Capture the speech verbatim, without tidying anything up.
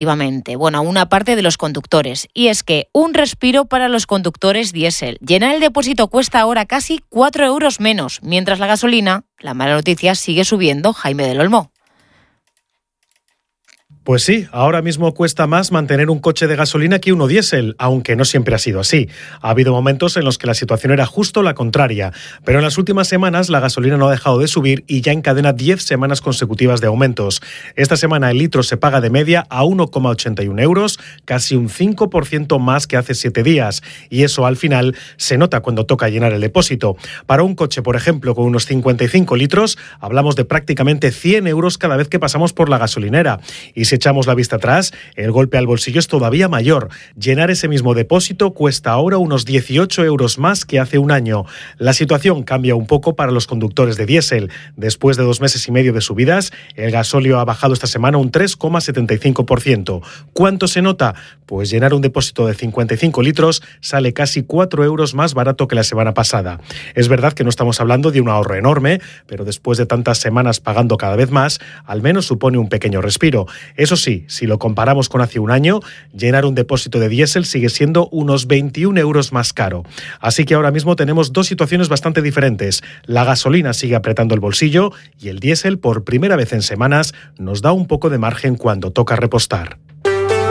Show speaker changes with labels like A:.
A: Efectivamente, bueno, a una parte de los conductores. Y es que un respiro para los conductores diésel. Llenar el depósito cuesta ahora casi cuatro euros menos, mientras la gasolina, la mala noticia, sigue subiendo. Jaime del Olmo.
B: Pues sí, ahora mismo cuesta más mantener un coche de gasolina que uno diésel, aunque no siempre ha sido así. Ha habido momentos en los que la situación era justo la contraria, pero en las últimas semanas la gasolina no ha dejado de subir y ya encadena diez semanas consecutivas de aumentos. Esta semana el litro se paga de media a uno coma ochenta y uno euros, casi un cinco por ciento más que hace siete días, y eso al final se nota cuando toca llenar el depósito. Para un coche, por ejemplo, con unos cincuenta y cinco litros, hablamos de prácticamente cien euros cada vez que pasamos por la gasolinera. Y si echamos la vista atrás, el golpe al bolsillo es todavía mayor. Llenar ese mismo depósito cuesta ahora unos dieciocho euros más que hace un año. La situación cambia un poco para los conductores de diésel. Después de dos meses y medio de subidas, el gasóleo ha bajado esta semana un tres coma setenta y cinco por ciento. ¿Cuánto se nota? Pues llenar un depósito de cincuenta y cinco litros sale casi cuatro euros más barato que la semana pasada. Es verdad que no estamos hablando de un ahorro enorme, pero después de tantas semanas pagando cada vez más, al menos supone un pequeño respiro. Eso sí, si lo comparamos con hace un año, llenar un depósito de diésel sigue siendo unos veintiún euros más caro. Así que ahora mismo tenemos dos situaciones bastante diferentes. La gasolina sigue apretando el bolsillo y el diésel, por primera vez en semanas, nos da un poco de margen cuando toca repostar.